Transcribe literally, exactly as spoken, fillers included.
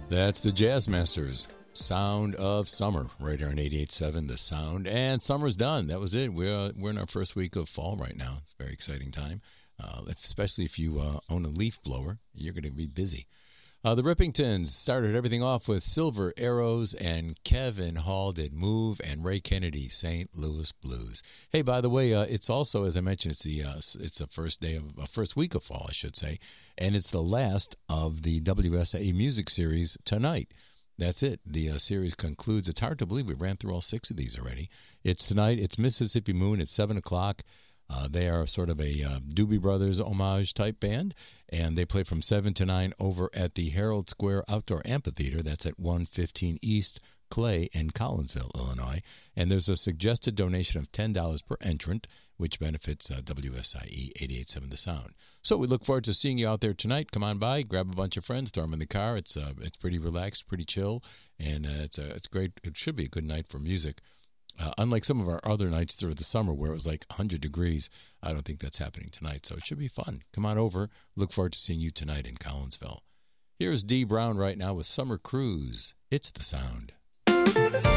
That's the Jazz Masters, Sound of Summer, right here on eighty-eight point seven, The Sound. And summer's done. That was it. We're, uh, we're in our first week of fall right now. It's a very exciting time, uh, especially if you uh, own a leaf blower. You're going to be busy. Uh, the Rippingtons started everything off with Silver Arrows, and Kevin Hall did Move, and Ray Kennedy, Saint Louis Blues. Hey, by the way, uh, it's also, as I mentioned, it's the uh, it's the first day of uh, first week of fall, I should say, and it's the last of the W S A Music Series tonight. That's it. The uh, series concludes. It's hard to believe we ran through all six of these already. It's tonight. It's Mississippi Moon at seven o'clock. Uh, they are sort of a uh, Doobie Brothers homage type band, and they play from seven to nine over at the Herald Square Outdoor Amphitheater. That's at one fifteen East Clay in Collinsville, Illinois. And there's a suggested donation of ten dollars per entrant, which benefits uh, W S I E eighty-eight point seven The Sound. So we look forward to seeing you out there tonight. Come on by, grab a bunch of friends, throw them in the car. It's uh, it's pretty relaxed, pretty chill, and uh, it's a, it's great. It should be a good night for music. Uh, unlike some of our other nights through the summer where it was like one hundred degrees, I don't think that's happening tonight. So it should be fun. Come on over. Look forward to seeing you tonight in Collinsville. Here's Dee Brown right now with Summer Cruise. It's The Sound.